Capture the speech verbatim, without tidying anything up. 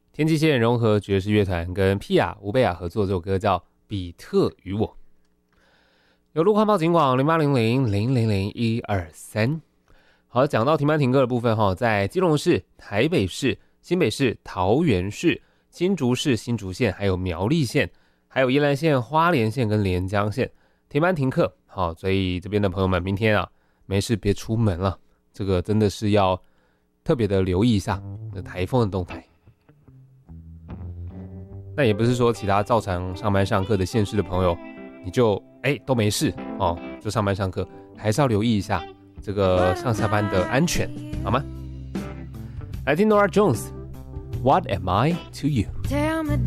天际线融合爵士乐团跟皮亚吴贝亚合作，这首歌叫《比特与我》。有路况报警网零八零零零零零一二三。好，讲到停班停课的部分哈，在基隆市、台北市、新北市、桃园市、新竹市、新竹县，还有苗栗县，还有宜兰县、花莲县跟连江县停班停课。好，所以这边的朋友们，明天啊没事别出门了，这个真的是要特别的留意一下这台风的动态。但也不是说其他照常上班上课的县市的朋友，你就哎都没事哦，就上班上课，还是要留意一下这个上下班的安全，好吗？来听 Norah Jones，What am I to you？